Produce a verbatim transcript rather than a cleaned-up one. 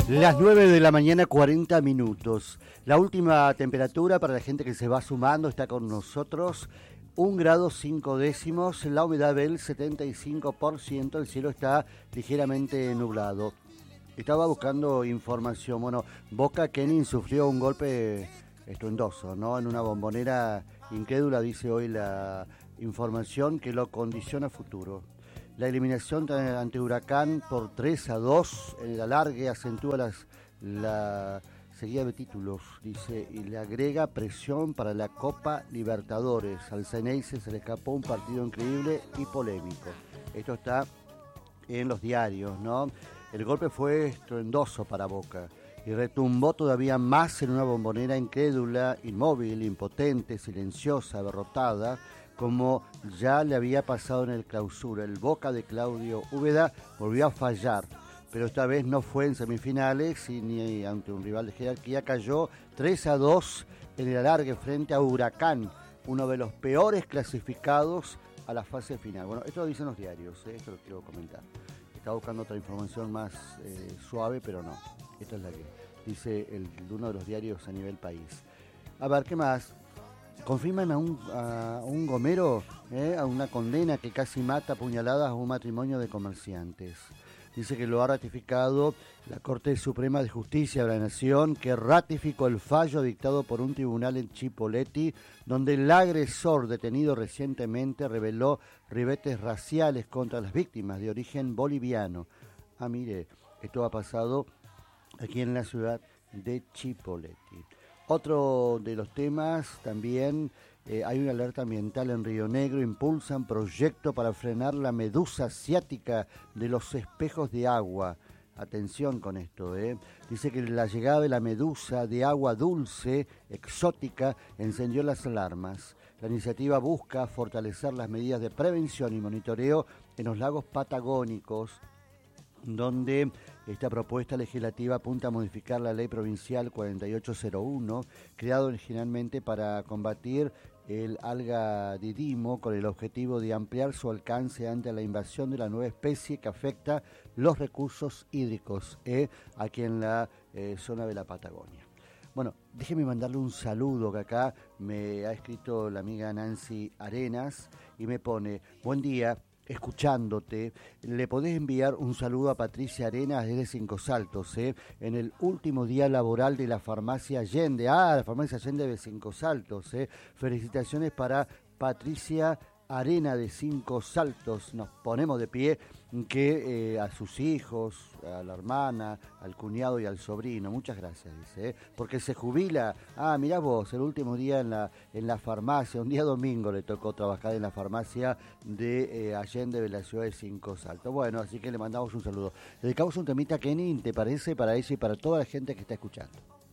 Las nueve de la mañana, cuarenta minutos. La última temperatura para la gente que se va sumando está con nosotros. Un grado cinco décimos, la humedad del setenta y cinco por ciento, el cielo está ligeramente nublado. Estaba buscando información. Bueno, Boca Kenin sufrió un golpe estruendoso, ¿no? En una bombonera incrédula, dice hoy la información, que lo condiciona a futuro. La eliminación ante Huracán por tres a dos en el alargue acentúa las, la seguida de títulos, dice, y le agrega presión para la Copa Libertadores. Al Ceneice se le escapó un partido increíble y polémico. Esto está en los diarios, ¿no? El golpe fue estruendoso para Boca y retumbó todavía más en una bombonera incrédula, inmóvil, impotente, silenciosa, abarrotada, como ya le había pasado en el Clausura. El Boca de Claudio Úbeda volvió a fallar, pero esta vez no fue en semifinales y ni ante un rival de jerarquía. Cayó tres a dos en el alargue frente a Huracán, uno de los peores clasificados a la fase final. Bueno, esto lo dicen los diarios, ¿eh? Esto lo quiero comentar. Estaba buscando otra información más eh, suave, pero no. Esta es la que dice el, uno de los diarios a nivel país. A ver, ¿qué más? Confirman a un, a un gomero, eh, a una condena que casi mata a puñaladas a un matrimonio de comerciantes. Dice que lo ha ratificado la Corte Suprema de Justicia de la Nación, que ratificó el fallo dictado por un tribunal en Chipoleti, donde el agresor detenido recientemente reveló ribetes raciales contra las víctimas de origen boliviano. Ah, mire, esto ha pasado aquí en la ciudad de Chipoleti. Otro de los temas también, eh, hay una alerta ambiental en Río Negro, impulsan proyecto para frenar la medusa asiática de los espejos de agua. Atención con esto, ¿eh? Dice que la llegada de la medusa de agua dulce, exótica, encendió las alarmas. La iniciativa busca fortalecer las medidas de prevención y monitoreo en los lagos patagónicos, donde esta propuesta legislativa apunta a modificar la ley provincial cuarenta y ocho cero uno, creado originalmente para combatir el alga didimo, con el objetivo de ampliar su alcance ante la invasión de la nueva especie que afecta los recursos hídricos eh, aquí en la eh, zona de la Patagonia. Bueno, déjeme mandarle un saludo que acá me ha escrito la amiga Nancy Arenas y me pone: buen día, escuchándote. Le podés enviar un saludo a Patricia Arenas desde Cinco Saltos, ¿eh? En el último día laboral de la farmacia Allende. Ah, la farmacia Allende de Cinco Saltos, ¿eh? Felicitaciones para Patricia Arena de Cinco Saltos. Nos ponemos de pie, que eh, a sus hijos, a la hermana, al cuñado y al sobrino. Muchas gracias, dice, ¿eh? Porque se jubila. Ah, mirá vos, el último día en la en la farmacia, un día domingo le tocó trabajar en la farmacia de eh, Allende de la ciudad de Cinco Saltos. Bueno, así que le mandamos un saludo. Le dedicamos un temita a Kenny, ¿te parece? Para ella y para toda la gente que está escuchando.